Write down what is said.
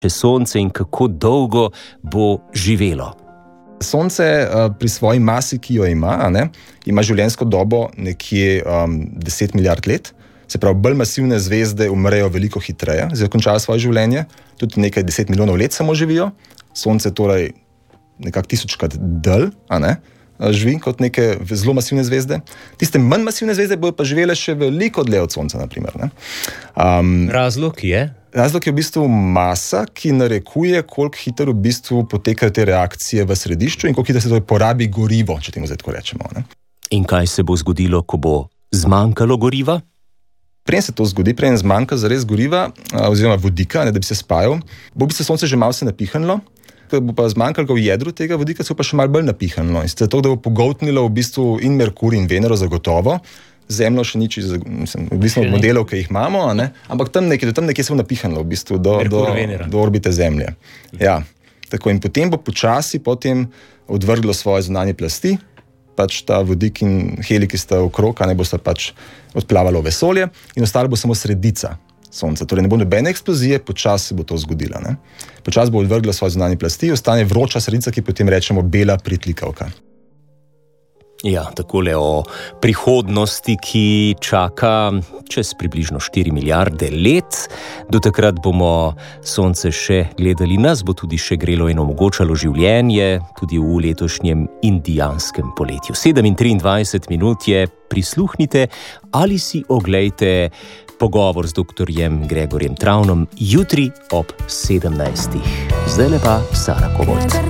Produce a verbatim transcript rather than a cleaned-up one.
Sonce in kako dolgo bo živelo? Sonce pri svoji masi, ki jo ima, ne, ima življenjsko dobo nekje um, deset milijard let. Se pravi, bolj masivne zvezde umrejo veliko hitreje, zdaj končajo svoje življenje, tudi nekaj deset milijonov let samo živijo. Sonce torej nekako tisočkrat dlje, a ne, živi kot neke zelo masivne zvezde. Tiste manj masivne zvezde bodo pa živele še veliko dlje od Sonca, na primer. Ne. Um, Razlog je? Razlog je v bistvu masa, ki narekuje, koliko hitro v bistvu potekajo te reakcije v središču in koliko hitro se torej porabi gorivo, če temu zdaj tako rečemo. Ne. In kaj se bo zgodilo, ko bo zmanjkalo goriva? Preden se to zgodi, preden zmanjka zares goriva oziroma vodika, ne, da bi se spajal, bo bi se Sonce že malo se napihnilo, ko bo pa zmanjkalo v jedru tega vodika, se bo pa še malo bolj napihnilo. In zato, da bo pogoltnilo v bistvu in Merkur in Venero zagotovo, Zemljo še nič, odvisno od modelov, ki jih imamo, ne? Ampak tam nekje, tam nekje se bo napihnilo v bistvu do, do, do orbite Zemlje. Ja, tako in potem bo počasi potem odvrglo svoje zunanje plasti, pač ta vodik in helij, ki sta okrog, a ne bosta pač odplavalo v vesolje in ostala bo samo sredica Sonca. Torej ne bo nobene eksplozije, počasi se bo to zgodilo. Ne? Počasi bo odvrglo svoje zunanje plasti, ostane vroča sredica, ki potem rečemo bela pritlikavka. Ja, takole o prihodnosti, ki čaka čez približno štiri milijarde let. Do takrat bomo Sonce še gledali, nas bo tudi še grelo in omogočalo življenje, tudi v letošnjem indijanskem poletju. sedem in triindvajset minut je, prisluhnite ali si oglejte pogovor z doktorjem Gregorjem Travnom jutri ob sedemnajstih. Zdajle pa Sara Kovolt.